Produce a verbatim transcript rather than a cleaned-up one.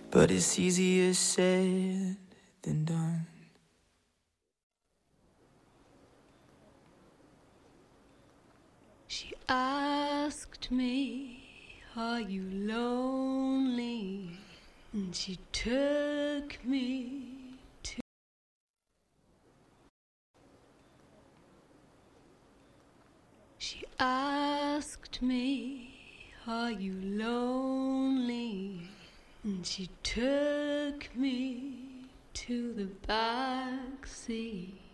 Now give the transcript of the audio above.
but it's easier said than done. She asked me, are you lonely? And she took me to. She asked me, are you lonely? And she took me to the back seat.